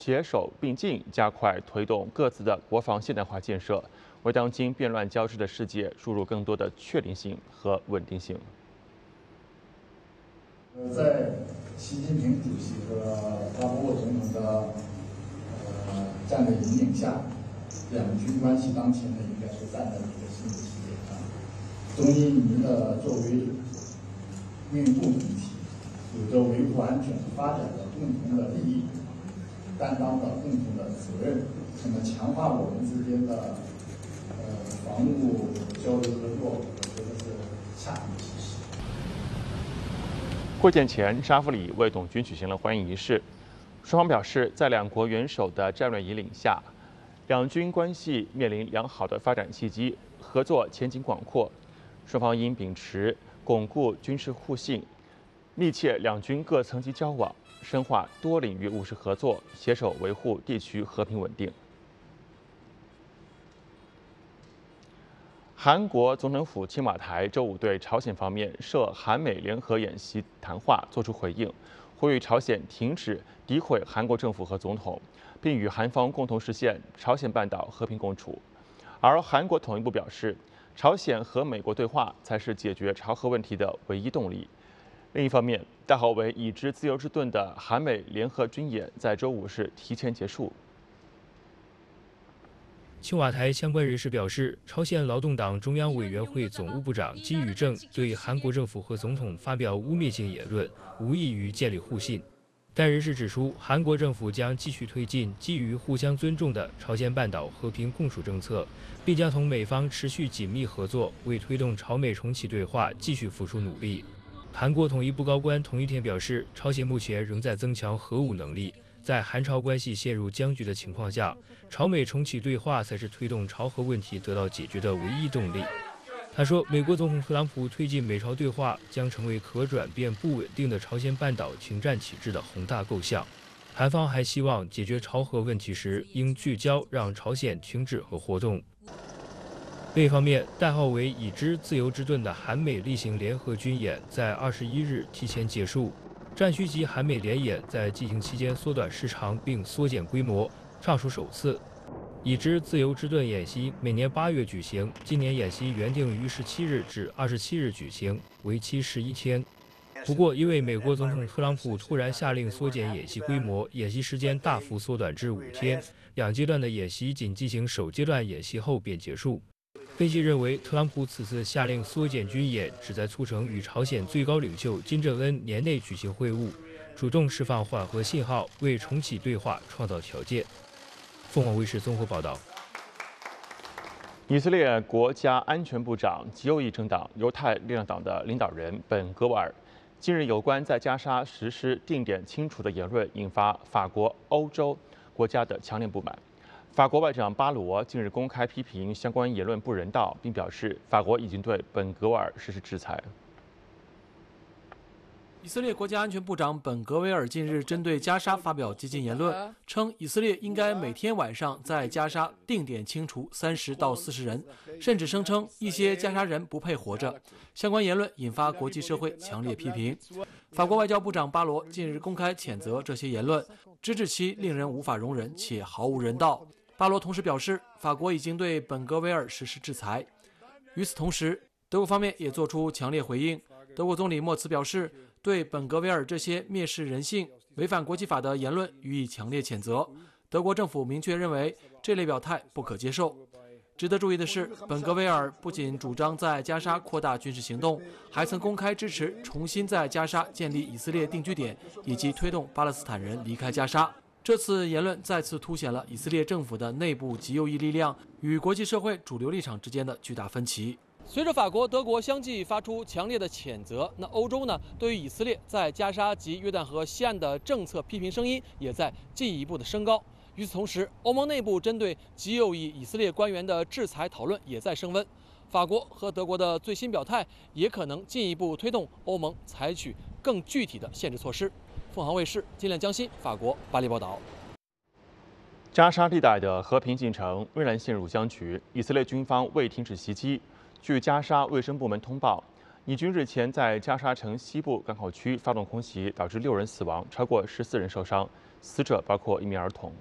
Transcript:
携手并进，加快推动各自的国防现代化建设，为当今变乱交织的世界注入更多的确定性和稳定性。 在习近平主席和巴布沃总统的战略引领下，两军关系当前呢应该是站在一个新的起点上。中印尼的作为运营共同体，有着维护安全发展的共同的利益，担当的共同的责任。那么，强化我们之间的防务交流合作，我觉得是恰当其时。 会见前，沙夫里为董军举行了欢迎仪式。双方表示，在两国元首的战略引领下，两军关系面临良好的发展契机，合作前景广阔。双方应秉持巩固军事互信，密切两军各层级交往，深化多领域务实合作，携手维护地区和平稳定。韩国总统府青瓦台周五对朝鲜方面涉韩美联合演习谈话作出回应，呼吁朝鲜停止诋毁韩国政府和总统，并与韩方共同实现朝鲜半岛和平共处。而韩国统一部表示，朝鲜和美国对话才是解决朝核问题的唯一动力。另一方面，代号为已知自由之盾的韩美联合军演在周五是提前结束。 青瓦台相关人士表示，朝鲜劳动党中央委员会总务部长金宇正对韩国政府和总统发表污蔑性言论，无异于建立互信。该人士指出，韩国政府将继续推进基于互相尊重的朝鲜半岛和平共处政策，并将同美方持续紧密合作，为推动朝美重启对话继续付出努力。韩国统一部高官同一天表示，朝鲜目前仍在增强核武能力。在韩朝关系陷入僵局的情况下，朝美重启对话才是推动朝核问题得到解决的唯一动力。他说，美国总统特朗普推进美朝对话将成为可转变不稳定的朝鲜半岛停战体制的宏大构想。韩方还希望解决朝核问题时，应聚焦让朝鲜停止核活动。另一方面，代号为已知自由之盾的韩美例行联合军演在21日提前结束。战区级韩美联演在进行期间缩短时长并缩减规模，尚属首次。已知自由之盾演习每年8月举行，今年演习原定于17日至27日举行，为期11天。不过，因为美国总统特朗普突然下令缩减演习规模，演习时间大幅缩短至5天，两阶段的演习仅进行首阶段演习后便结束。分析认为，特朗普此次下令缩减军演，旨在促成与朝鲜最高领袖金正恩年内举行会晤，主动释放缓和信号，为重启对话创造条件。凤凰卫视综合报道。 以色列国家安全部长极右翼政党犹太力量党的领导人本·格瓦尔近日有关在加沙实施定点清除的言论，引发法国、欧洲国家的强烈不满。法国外长巴罗近日公开批评相关言论不人道，并表示法国已经对本·格瓦尔实施制裁。 以色列国家安全部长本·格维尔近日针对加沙发表激进言论，称以色列应该每天晚上在加沙定点清除30到40人，甚至声称一些加沙人不配活着。相关言论引发国际社会强烈批评。法国外交部长巴罗近日公开谴责这些言论，直指其令人无法容忍且毫无人道。巴罗同时表示，法国已经对本·格维尔实施制裁。与此同时，德国方面也做出强烈回应。德国总理默茨表示，对本·格维尔这些蔑视人性、违反国际法的言论予以强烈谴责。德国政府明确认为这类表态不可接受。值得注意的是，本·格维尔不仅主张在加沙扩大军事行动，还曾公开支持重新在加沙建立以色列定居点，以及推动巴勒斯坦人离开加沙。这次言论再次凸显了以色列政府的内部极右翼力量与国际社会主流立场之间的巨大分歧。随着法国、德国相继发出强烈的谴责，那欧洲呢，对于以色列在加沙及约旦河西岸的政策批评声音也在进一步的升高。与此同时，欧盟内部针对极右翼以色列官员的制裁讨论也在升温。法国和德国的最新表态也可能进一步推动欧盟采取更具体的限制措施。凤凰卫视金亮江西法国巴黎报道。 加沙地带的和平进程仍然陷入僵局，以色列军方未停止袭击。据加沙卫生部门通报，以军日前在加沙城西部港口区发动空袭，导致6人死亡，超过14人受伤， 死者包括1名儿童。